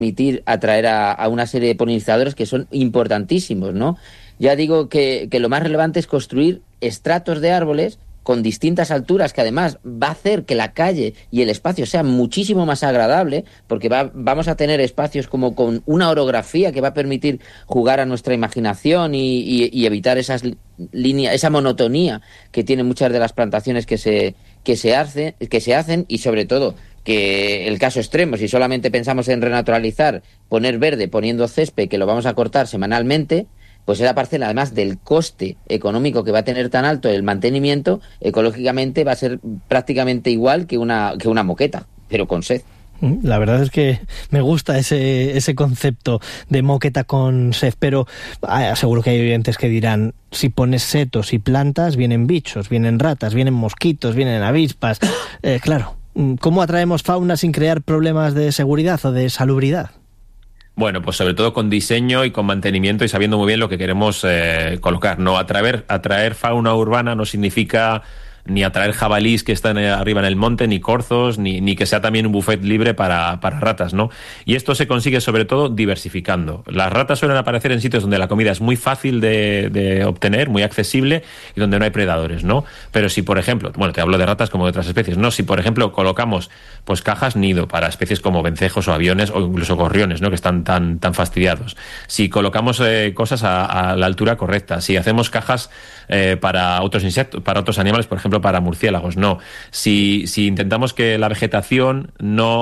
permitir atraer a una serie de polinizadores que son importantísimos, ¿no? Ya digo que lo más relevante es construir estratos de árboles con distintas alturas, que además va a hacer que la calle y el espacio sea muchísimo más agradable, porque vamos a tener espacios como con una orografía que va a permitir jugar a nuestra imaginación y evitar esas líneas, esa monotonía que tienen muchas de las plantaciones que se hacen, y sobre todo que el caso extremo, si solamente pensamos en renaturalizar, poner verde poniendo césped, que lo vamos a cortar semanalmente, pues esa parcela, además del coste económico que va a tener tan alto el mantenimiento, ecológicamente va a ser prácticamente igual que una moqueta, pero con sed. La verdad es que me gusta ese concepto de moqueta con sed, pero seguro que hay oyentes que dirán, si pones setos y plantas, vienen bichos, vienen ratas, vienen mosquitos, vienen avispas. Claro, ¿cómo atraemos fauna sin crear problemas de seguridad o de salubridad? Bueno, pues sobre todo con diseño y con mantenimiento y sabiendo muy bien lo que queremos colocar. No atraer fauna urbana no significa ni atraer jabalís que están arriba en el monte, ni corzos, ni que sea también un buffet libre para ratas, ¿no? Y esto se consigue sobre todo diversificando. Las ratas suelen aparecer en sitios donde la comida es muy fácil de obtener, muy accesible y donde no hay predadores, ¿no? Pero si, por ejemplo, bueno, te hablo de ratas como de otras especies, ¿no? Si, por ejemplo, colocamos pues cajas nido para especies como vencejos o aviones o incluso gorriones, ¿no? Que están tan fastidiados. Si colocamos cosas a la altura correcta, si hacemos cajas para otros insectos, para otros animales, por ejemplo, para murciélagos, no. Si intentamos que la vegetación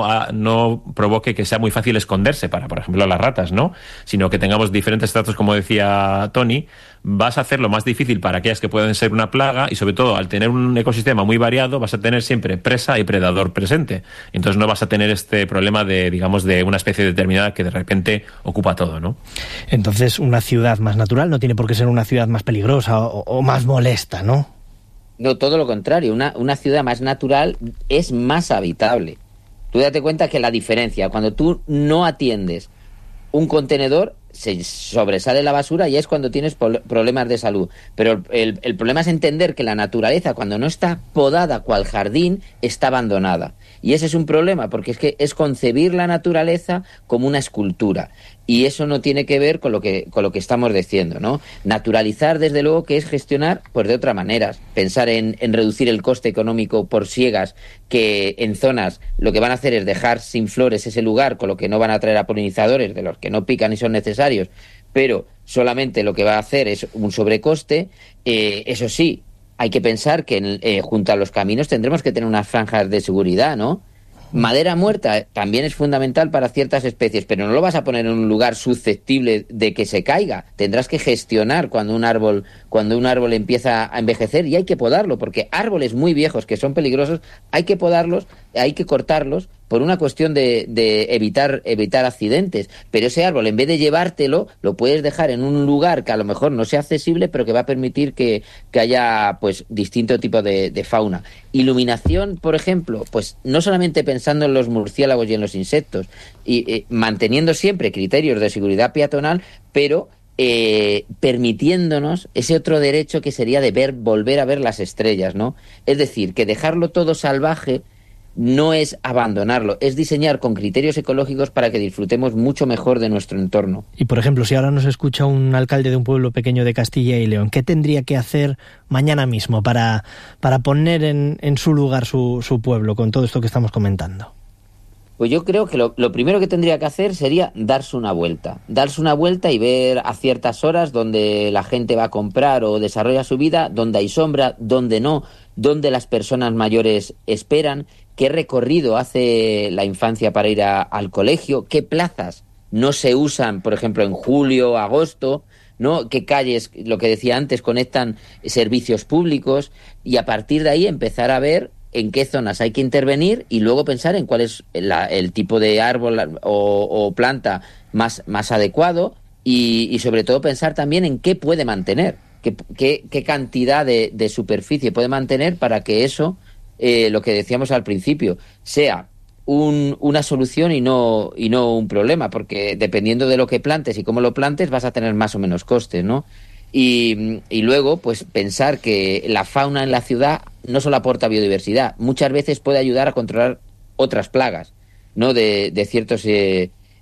no provoque que sea muy fácil esconderse para, por ejemplo, las ratas, ¿no? Sino que tengamos diferentes estratos, como decía Tony, vas a hacerlo más difícil para aquellas que pueden ser una plaga y, sobre todo, al tener un ecosistema muy variado, vas a tener siempre presa y predador presente. Entonces no vas a tener este problema de una especie determinada que de repente ocupa todo, ¿no? Entonces, una ciudad más natural no tiene por qué ser una ciudad más peligrosa o más molesta, ¿no? No, todo lo contrario. Una ciudad más natural es más habitable. Tú date cuenta que la diferencia, cuando tú no atiendes un contenedor, se sobresale la basura y es cuando tienes problemas de salud. Pero el problema es entender que la naturaleza, cuando no está podada cual jardín, está abandonada. Y ese es un problema, porque es que es concebir la naturaleza como una escultura. Y eso no tiene que ver con lo que estamos diciendo, ¿no? Naturalizar, desde luego, que es gestionar pues de otra manera. Pensar en reducir el coste económico por siegas, que en zonas lo que van a hacer es dejar sin flores ese lugar, con lo que no van a atraer a polinizadores, de los que no pican y son necesarios, pero solamente lo que va a hacer es un sobrecoste. Eso sí, hay que pensar que junto a los caminos tendremos que tener unas franjas de seguridad, ¿no? Madera muerta también es fundamental para ciertas especies, pero no lo vas a poner en un lugar susceptible de que se caiga. Tendrás que gestionar cuando un árbol empieza a envejecer, y hay que podarlo, porque árboles muy viejos que son peligrosos hay que podarlos, hay que cortarlos por una cuestión de evitar accidentes. Pero ese árbol, en vez de llevártelo, lo puedes dejar en un lugar que a lo mejor no sea accesible, pero que va a permitir que haya pues distinto tipo de fauna. Iluminación, por ejemplo, pues no solamente pensando en los murciélagos y en los insectos, y manteniendo siempre criterios de seguridad peatonal, pero permitiéndonos ese otro derecho que sería de volver a ver las estrellas, ¿no? Es decir, que dejarlo todo salvaje no es abandonarlo, es diseñar con criterios ecológicos para que disfrutemos mucho mejor de nuestro entorno. Y, por ejemplo, si ahora nos escucha un alcalde de un pueblo pequeño de Castilla y León, ¿qué tendría que hacer mañana mismo para poner en su lugar su pueblo con todo esto que estamos comentando? Pues yo creo que lo primero que tendría que hacer sería darse una vuelta y ver a ciertas horas donde la gente va a comprar o desarrolla su vida, donde hay sombra, donde no, donde las personas mayores esperan, qué recorrido hace la infancia para ir al colegio, qué plazas no se usan, por ejemplo, en julio, agosto, ¿no? Qué calles, lo que decía antes, conectan servicios públicos, y a partir de ahí empezar a ver en qué zonas hay que intervenir y luego pensar en cuál es el tipo de árbol o planta más adecuado, y sobre todo pensar también en qué puede mantener, qué cantidad de superficie puede mantener para que eso, lo que decíamos al principio, sea una solución y no un problema, porque dependiendo de lo que plantes y cómo lo plantes vas a tener más o menos costes, ¿no? Y luego, pues pensar que la fauna en la ciudad no solo aporta biodiversidad, muchas veces puede ayudar a controlar otras plagas, ¿no? de ciertos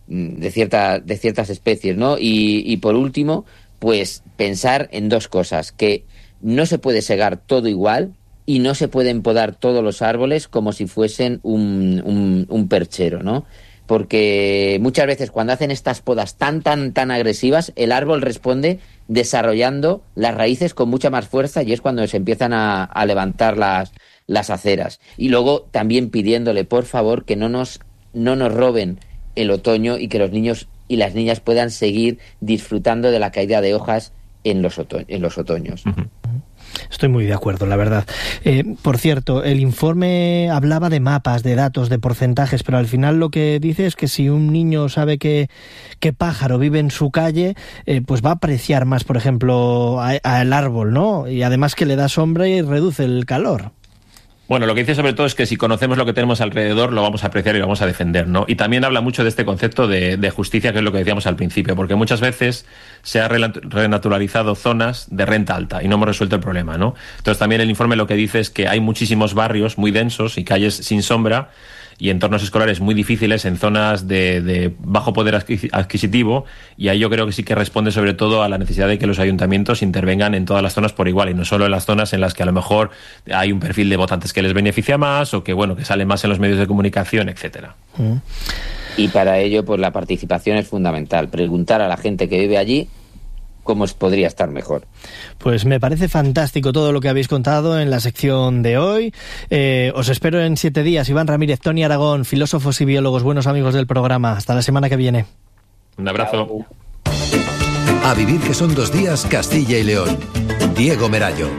de ciertas especies, ¿no? Y por último, pues pensar en dos cosas, que no se puede segar todo igual y no se pueden podar todos los árboles como si fuesen un perchero, ¿no? Porque muchas veces cuando hacen estas podas tan agresivas, el árbol responde desarrollando las raíces con mucha más fuerza y es cuando se empiezan a levantar las aceras. Y luego también pidiéndole, por favor, que no nos roben el otoño y que los niños y las niñas puedan seguir disfrutando de la caída de hojas en los otoños. Uh-huh. Estoy muy de acuerdo, la verdad. Por cierto, el informe hablaba de mapas, de datos, de porcentajes, pero al final lo que dice es que si un niño sabe que pájaro vive en su calle, pues va a apreciar más, por ejemplo, al árbol, ¿no? Y además que le da sombra y reduce el calor. Bueno, lo que dice sobre todo es que si conocemos lo que tenemos alrededor, lo vamos a apreciar y lo vamos a defender, ¿no? Y también habla mucho de este concepto de justicia, que es lo que decíamos al principio, porque muchas veces se ha renaturalizado zonas de renta alta y no hemos resuelto el problema, ¿no? Entonces también el informe lo que dice es que hay muchísimos barrios muy densos y calles sin sombra y entornos escolares muy difíciles en zonas de bajo poder adquisitivo, y ahí yo creo que sí que responde sobre todo a la necesidad de que los ayuntamientos intervengan en todas las zonas por igual y no solo en las zonas en las que a lo mejor hay un perfil de votantes que les beneficia más o que que salen más en los medios de comunicación, etcétera. Y para ello pues la participación es fundamental, preguntar a la gente que vive allí cómo podría estar mejor. Pues me parece fantástico todo lo que habéis contado en la sección de hoy. Os espero en 7 días. Iván Ramírez, Toni Aragón, filósofos y biólogos, buenos amigos del programa. Hasta la semana que viene. Un abrazo. A vivir, que son 2 días, Castilla y León. Diego Merallo.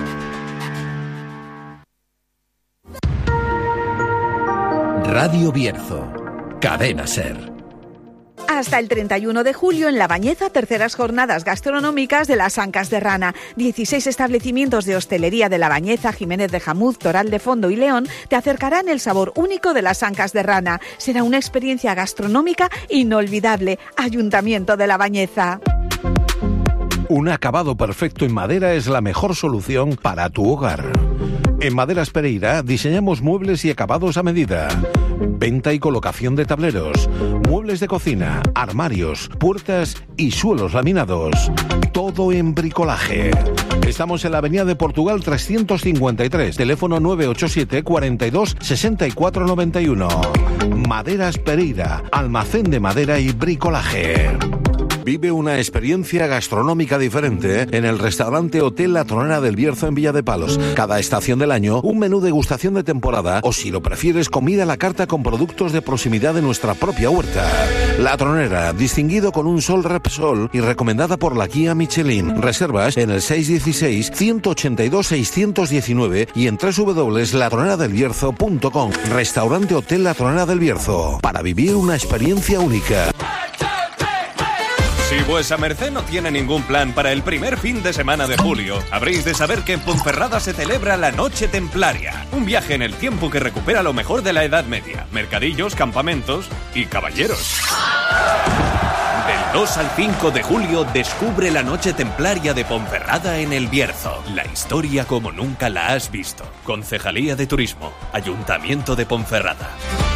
Radio Bierzo. Cadena SER. Hasta el 31 de julio en La Bañeza, terceras jornadas gastronómicas de las Ancas de Rana. 16 establecimientos de hostelería de La Bañeza, Jiménez de Jamuz, Toral de Fondo y León te acercarán el sabor único de las Ancas de Rana. Será una experiencia gastronómica inolvidable. Ayuntamiento de La Bañeza. Un acabado perfecto en madera es la mejor solución para tu hogar. En Maderas Pereira diseñamos muebles y acabados a medida. Venta y colocación de tableros, muebles de cocina, armarios, puertas y suelos laminados. Todo en bricolaje. Estamos en la Avenida de Portugal 353, teléfono 987 42 64 91. Maderas Pereira, almacén de madera y bricolaje. Vive una experiencia gastronómica diferente en el restaurante Hotel La Tronera del Bierzo en Villa de Palos. Cada estación del año, un menú degustación de temporada o, si lo prefieres, comida a la carta con productos de proximidad de nuestra propia huerta. La Tronera, distinguido con un Sol Repsol y recomendada por la guía Michelin. Reservas en el 616-182-619 y en www.latroneradelbierzo.com. Restaurante Hotel La Tronera del Bierzo, para vivir una experiencia única. Si vuesa merced no tiene ningún plan para el primer fin de semana de julio, habréis de saber que en Ponferrada se celebra la Noche Templaria, un viaje en el tiempo que recupera lo mejor de la Edad Media, mercadillos, campamentos y caballeros. Del 2 al 5 de julio descubre la Noche Templaria de Ponferrada en El Bierzo, la historia como nunca la has visto. Concejalía de Turismo, Ayuntamiento de Ponferrada.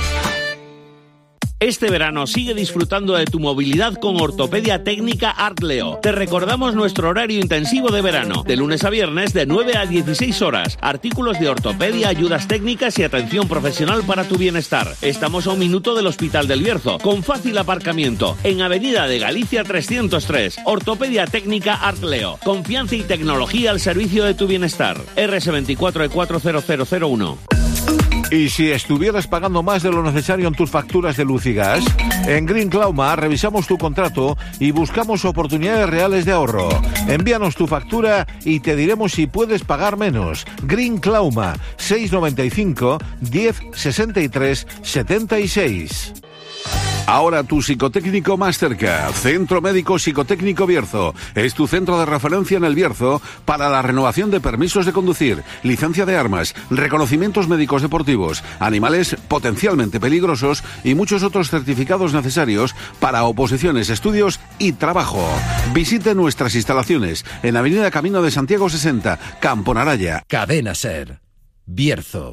Este verano sigue disfrutando de tu movilidad con Ortopedia Técnica Artleo. Te recordamos nuestro horario intensivo de verano, de lunes a viernes de 9 a 16 horas. Artículos de ortopedia, ayudas técnicas y atención profesional para tu bienestar. Estamos a 1 minuto del Hospital del Bierzo, con fácil aparcamiento, en Avenida de Galicia 303. Ortopedia Técnica Artleo. Confianza y tecnología al servicio de tu bienestar. RS24E40001. Y si estuvieras pagando más de lo necesario en tus facturas de luz y gas, en Green Clauma revisamos tu contrato y buscamos oportunidades reales de ahorro. Envíanos tu factura y te diremos si puedes pagar menos. Green Clauma, 695 10 63 76. Ahora tu psicotécnico más cerca. Centro Médico Psicotécnico Bierzo. Es tu centro de referencia en el Bierzo para la renovación de permisos de conducir, licencia de armas, reconocimientos médicos deportivos, animales potencialmente peligrosos y muchos otros certificados necesarios para oposiciones, estudios y trabajo. Visite nuestras instalaciones en Avenida Camino de Santiago 60, Campo Naraya. Cadena SER. Bierzo.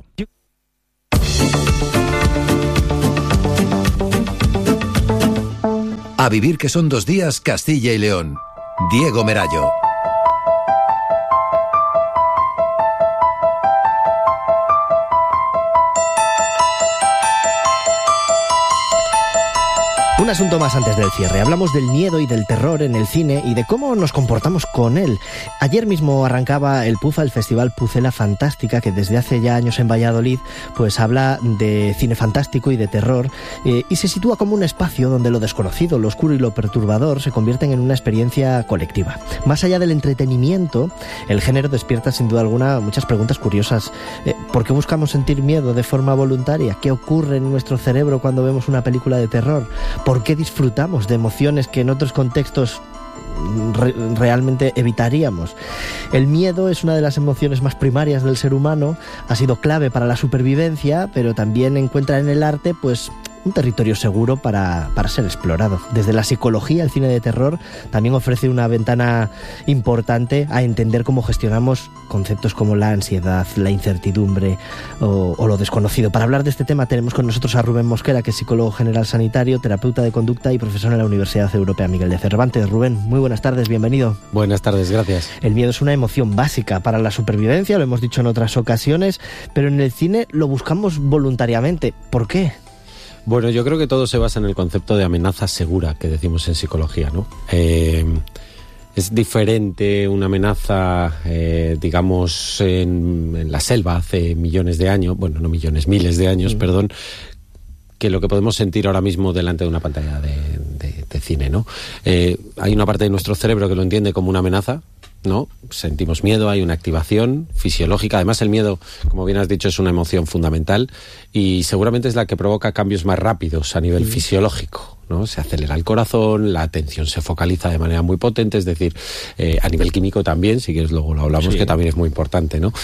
A vivir que son 2 días, Castilla y León. Diego Merallo. Un asunto más antes del cierre. Hablamos del miedo y del terror en el cine y de cómo nos comportamos con él. Ayer mismo arrancaba el PUFA, el Festival Pucela Fantástica, que desde hace ya años en Valladolid pues habla de cine fantástico y de terror, y se sitúa como un espacio donde lo desconocido, lo oscuro y lo perturbador se convierten en una experiencia colectiva. Más allá del entretenimiento, el género despierta sin duda alguna muchas preguntas curiosas. ¿Por qué buscamos sentir miedo de forma voluntaria? ¿Qué ocurre en nuestro cerebro cuando vemos una película de terror? ¿Por qué disfrutamos de emociones que en otros contextos realmente evitaríamos? El miedo es una de las emociones más primarias del ser humano, ha sido clave para la supervivencia, pero también encuentra en el arte pues un territorio seguro para ser explorado. Desde la psicología, el cine de terror también ofrece una ventana importante a entender cómo gestionamos conceptos como la ansiedad, la incertidumbre o lo desconocido. Para hablar de este tema tenemos con nosotros a Rubén Mosquera, que es psicólogo general sanitario, terapeuta de conducta y profesor en la Universidad Europea Miguel de Cervantes. Rubén, muy buenas tardes, bienvenido. Buenas tardes, gracias. El miedo es una emoción básica para la supervivencia, lo hemos dicho en otras ocasiones, pero en el cine lo buscamos voluntariamente. ¿Por qué? Bueno, yo creo que todo se basa en el concepto de amenaza segura que decimos en psicología, ¿no? Es diferente una amenaza, digamos, en la selva hace millones de años, bueno, no millones, miles de años, perdón, que lo que podemos sentir ahora mismo delante de una pantalla de cine, ¿no? Hay una parte de nuestro cerebro que lo entiende como una amenaza, ¿no? Sentimos miedo, hay una activación fisiológica. Además, el miedo, como bien has dicho, es una emoción fundamental y seguramente es la que provoca cambios más rápidos a nivel fisiológico, ¿no? Se acelera el corazón, la atención se focaliza de manera muy potente, es decir, a nivel químico también, si quieres luego lo hablamos, que también es muy importante, ¿no?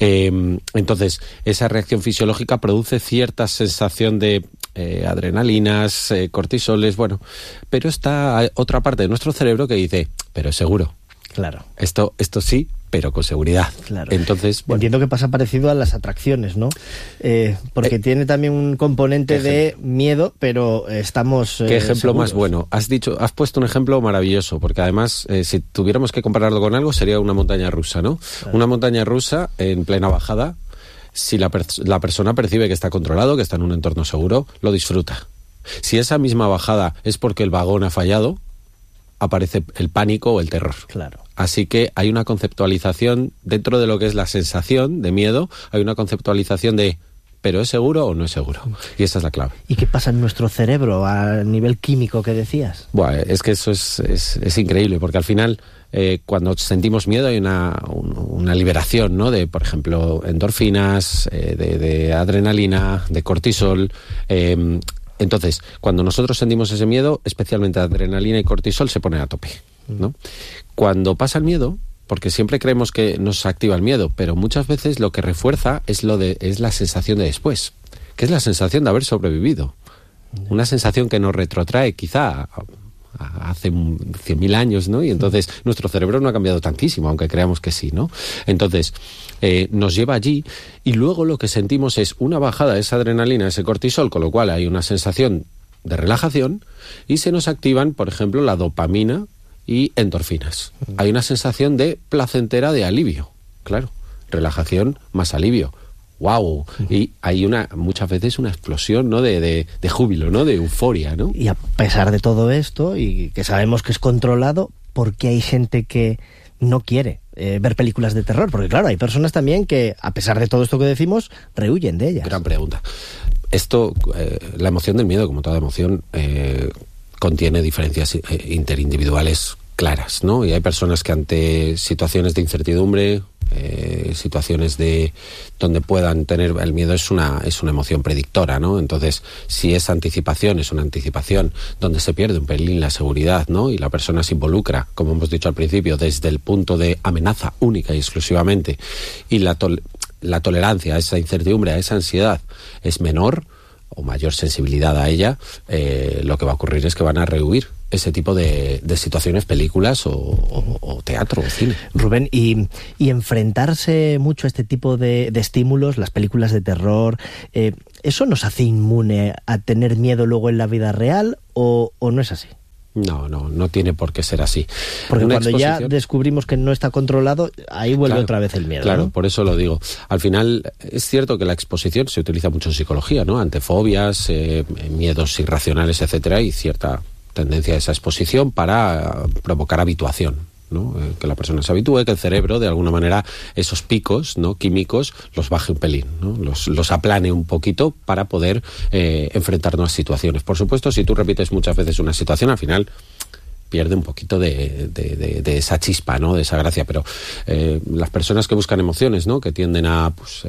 Entonces, esa reacción fisiológica produce cierta sensación de adrenalinas, cortisoles, bueno, pero está otra parte de nuestro cerebro que dice, pero es seguro. Claro. Esto sí, pero con seguridad. Claro. Entonces, bueno. Entiendo que pasa parecido a las atracciones, ¿no? Porque tiene también un componente de miedo, pero estamos ¿Qué ejemplo seguros? Más bueno? Has puesto un ejemplo maravilloso, porque además, si tuviéramos que compararlo con algo, sería una montaña rusa, ¿no? Claro. Una montaña rusa en plena bajada, si la persona percibe que está controlado, que está en un entorno seguro, lo disfruta. Si esa misma bajada es porque el vagón ha fallado, aparece el pánico o el terror. Claro. Así que hay una conceptualización dentro de lo que es la sensación de miedo, hay una conceptualización de ¿pero es seguro o no es seguro? Y esa es la clave. ¿Y qué pasa en nuestro cerebro a nivel químico que decías? Bueno, es que eso es increíble, porque al final cuando sentimos miedo hay una liberación, ¿no? De, por ejemplo, endorfinas, de adrenalina, de cortisol. Entonces, cuando nosotros sentimos ese miedo, especialmente adrenalina y cortisol se ponen a tope, ¿no? Cuando pasa el miedo, porque siempre creemos que nos activa el miedo, pero muchas veces lo que refuerza es la sensación de después, que es la sensación de haber sobrevivido. Una sensación que nos retrotrae quizá hace 100.000 años, ¿no? Y entonces nuestro cerebro no ha cambiado tantísimo, aunque creamos que sí, ¿no? Entonces nos lleva allí y luego lo que sentimos es una bajada de esa adrenalina, ese cortisol, con lo cual hay una sensación de relajación y se nos activan, por ejemplo, la dopamina y endorfinas. Hay una sensación de placentera de alivio, claro, relajación más alivio. ¡Wow! Y hay muchas veces una explosión, ¿no? de júbilo, ¿no? De euforia, ¿no? Y a pesar de todo esto, y que sabemos que es controlado, ¿por qué hay gente que no quiere ver películas de terror? Porque claro, hay personas también que, a pesar de todo esto que decimos, rehuyen de ellas. Gran pregunta. Esto, la emoción del miedo, como toda emoción, contiene diferencias interindividuales claras, ¿no? Y hay personas que ante situaciones de incertidumbre, situaciones donde puedan tener el miedo, es una emoción predictora, ¿no? Entonces, si esa anticipación es una anticipación donde se pierde un pelín la seguridad, ¿no? Y la persona se involucra, como hemos dicho al principio, desde el punto de amenaza única y exclusivamente, y la tolerancia a esa incertidumbre, a esa ansiedad es menor o mayor sensibilidad a ella, lo que va a ocurrir es que van a rehuir ese tipo de situaciones, películas o teatro o cine. Rubén, y enfrentarse mucho a este tipo de estímulos, las películas de terror, ¿eso nos hace inmune a tener miedo luego en la vida real o no es así? No tiene por qué ser así. Porque cuando ya descubrimos que no está controlado, ahí vuelve otra vez el miedo. Claro, ¿no? por eso lo digo. Al final, es cierto que la exposición se utiliza mucho en psicología, ¿no? Ante fobias, miedos irracionales, etcétera, y cierta tendencia a esa exposición para provocar habituación, ¿no? Que la persona se habitúe, que el cerebro, de alguna manera, esos picos, ¿no?, químicos, los baje un pelín, ¿no? Los aplane un poquito para poder enfrentarnos a situaciones. Por supuesto, si tú repites muchas veces una situación, al final pierde un poquito de esa chispa, ¿no?, de esa gracia. Pero las personas que buscan emociones, ¿no?, que tienden a, pues,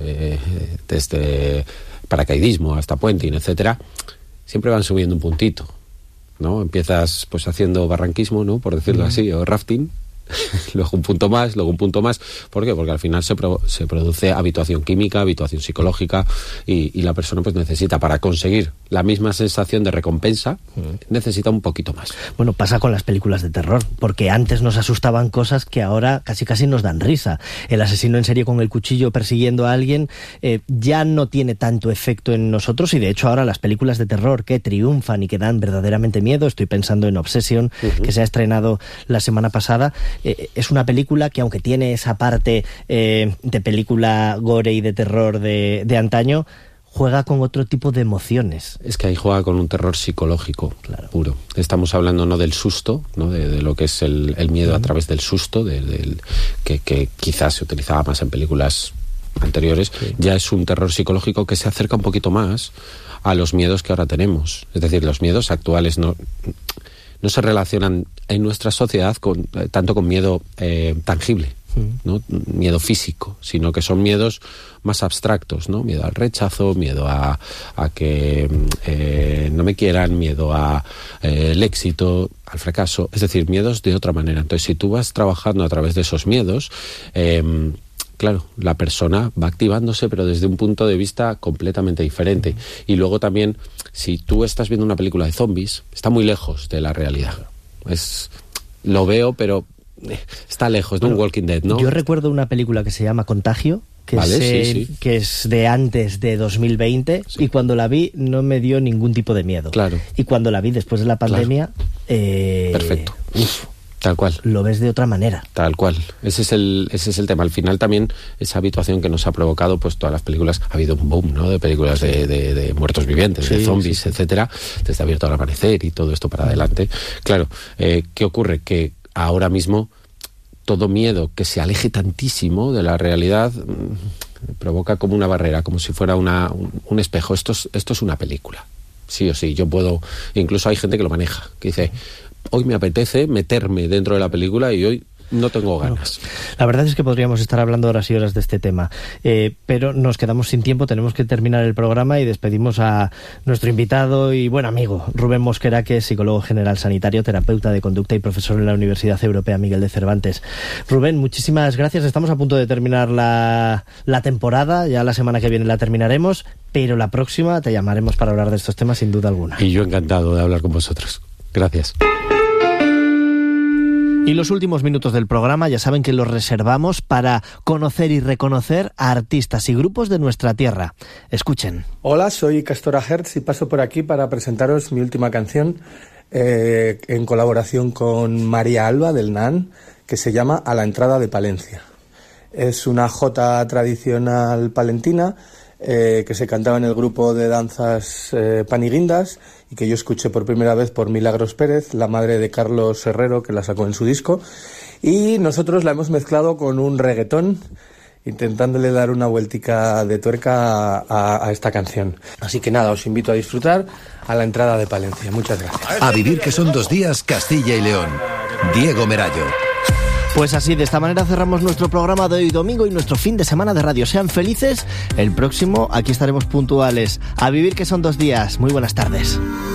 desde paracaidismo hasta puenting, etcétera, siempre van subiendo un puntito, ¿no? Empiezas pues haciendo barranquismo, ¿no?, por decirlo así, o rafting, luego un punto más. ¿Por qué? Porque al final se produce habituación química, habituación psicológica, y la persona pues necesita, para conseguir la misma sensación de recompensa, necesita un poquito más. Bueno, pasa con las películas de terror, porque antes nos asustaban cosas que ahora casi nos dan risa. El asesino en serie con el cuchillo persiguiendo a alguien ya no tiene tanto efecto en nosotros, y de hecho ahora las películas de terror que triunfan y que dan verdaderamente miedo, estoy pensando en Obsession, que se ha estrenado la semana pasada, es una película que, aunque tiene esa parte de película gore y de terror de antaño, juega con otro tipo de emociones. Es que ahí juega con un terror psicológico, claro, puro. Estamos hablando no del susto, ¿no?, de lo que es el miedo a través del susto, que quizás se utilizaba más en películas anteriores. Sí. Ya es un terror psicológico que se acerca un poquito más a los miedos que ahora tenemos. Es decir, los miedos actuales no se relacionan en nuestra sociedad tanto con miedo tangible, ¿no?, miedo físico, sino que son miedos más abstractos, ¿no? Miedo al rechazo, miedo a que no me quieran, miedo a el éxito, al fracaso, es decir, miedos de otra manera. Entonces, si tú vas trabajando a través de esos miedos, claro, la persona va activándose, pero desde un punto de vista completamente diferente. Y luego también, si tú estás viendo una película de zombies, está muy lejos de la realidad. Lo veo, pero está lejos, de un Walking Dead, ¿no? Yo recuerdo una película que se llama Contagio, que es de antes de 2020, y cuando la vi no me dio ningún tipo de miedo. Claro. Y cuando la vi después de la pandemia... Perfecto. Tal cual. Lo ves de otra manera. Tal cual. Ese es el tema. Al final también esa habituación que nos ha provocado pues todas las películas. Ha habido un boom, ¿no?, de películas de muertos vivientes, de zombies, etcétera, desde Abierto al Amanecer y todo esto para adelante. Claro, ¿qué ocurre? Que ahora mismo todo miedo que se aleje tantísimo de la realidad provoca como una barrera, como si fuera un espejo. Esto es una película. Sí o sí, yo puedo... Incluso hay gente que lo maneja, que dice... Hoy me apetece meterme dentro de la película y hoy no tengo ganas. La verdad es que podríamos estar hablando horas y horas de este tema, pero nos quedamos sin tiempo, tenemos que terminar el programa y despedimos a nuestro invitado y buen amigo, Rubén Mosquera, que es psicólogo general sanitario, terapeuta de conducta y profesor en la Universidad Europea Miguel de Cervantes. Rubén, muchísimas gracias. Estamos a punto de terminar la temporada, ya la semana que viene la terminaremos, pero la próxima te llamaremos para hablar de estos temas sin duda alguna. Y yo encantado de hablar con vosotros. Gracias. Y los últimos minutos del programa ya saben que los reservamos para conocer y reconocer a artistas y grupos de nuestra tierra. Escuchen. Hola, soy Castora Hertz y paso por aquí para presentaros mi última canción en colaboración con María Alba del NAN, que se llama A la entrada de Palencia. Es una jota tradicional palentina que se cantaba en el grupo de danzas Paniguindas y que yo escuché por primera vez por Milagros Pérez, la madre de Carlos Herrero, que la sacó en su disco, y nosotros la hemos mezclado con un reggaetón, intentándole dar una vueltica de tuerca a esta canción. Así que nada, os invito a disfrutar A la entrada de Palencia. Muchas gracias. A vivir que son 2 días, Castilla y León. Diego Merallo. Pues así, de esta manera cerramos nuestro programa de hoy domingo y nuestro fin de semana de radio. Sean felices. El próximo, aquí estaremos puntuales. A vivir que son 2 días. Muy buenas tardes.